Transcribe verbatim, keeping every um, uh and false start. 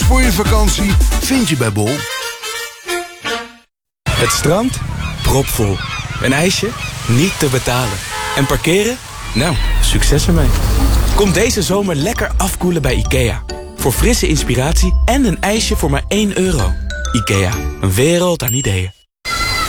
voor je vakantie vind je bij Bol. Het strand? Propvol. Een ijsje? Niet te betalen. En parkeren? Nou, succes ermee. Kom deze zomer lekker afkoelen bij IKEA. Voor frisse inspiratie en een ijsje voor maar één euro. IKEA, een wereld aan ideeën.